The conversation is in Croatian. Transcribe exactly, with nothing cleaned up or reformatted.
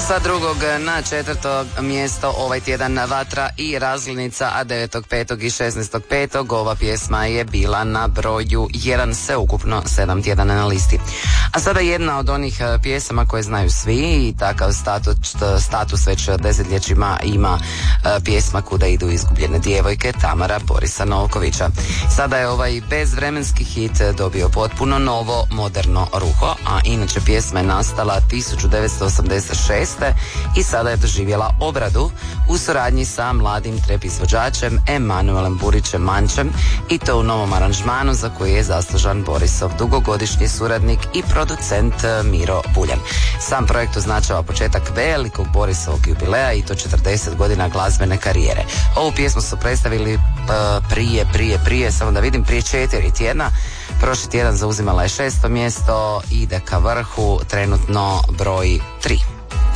Sa drugog na četvrto mjesto ovaj tjedan Vatra i Razglednica, a devetog petog i šesnaestog petog ova pjesma je bila na broju jedan, sveukupno sedam tjedana na listi. A sada jedna od onih pjesama koje znaju svi i takav status, status već desetljećima ima pjesma Kuda idu izgubljene djevojke Tamara Borisa Novkovića. Sada je ovaj bezvremenski hit dobio potpuno novo, moderno ruho, a inače pjesma je nastala tisuću devetsto osamdeset šeste i sada je doživjela obradu u suradnji sa mladim trep izvođačem Emanuelem Burićem Mančem i to u novom aranžmanu za koji je zaslužan Borisov dugogodišnji suradnik i producent Miro Buljan. Sam projekt označava početak velikog Borisovog jubileja i to četrdeset godina glazbene karijere. Ovu pjesmu su predstavili uh, prije, prije, prije, samo da vidim, prije četiri tjedna. Prošli tjedan zauzimala je šesto mjesto, ide ka vrhu, trenutno broj tri.